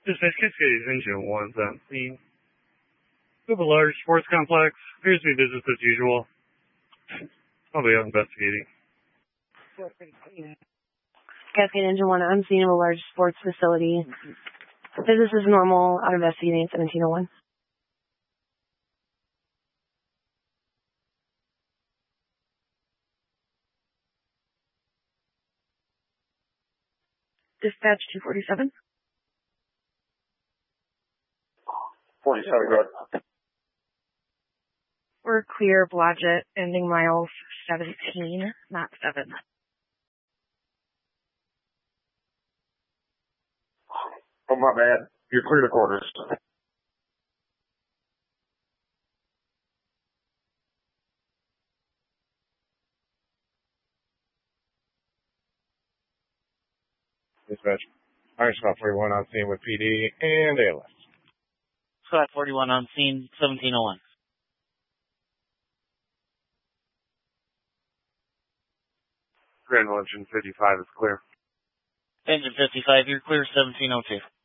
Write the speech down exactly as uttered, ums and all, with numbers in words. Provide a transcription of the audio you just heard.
Dispatch Cascades, engine one's on scene. We have a large sports complex. Appears to be business as usual. I'll be out investigating. Cascade Engine one on scene of a large sports facility. Business is normal. Out investigating seventeen oh one. Dispatch two forty-seven. forty-seven, go ahead. We're clear, Blodgett, ending miles seventeen, not seven. Oh, my bad. You're clear to quarters. Dispatch. Iron Scott forty-one on scene with P D and A L S. Scott forty-one on scene, seventeen oh one. Grand Engine fifty-five is clear. Engine fifty-five, you're clear, seventeen oh two.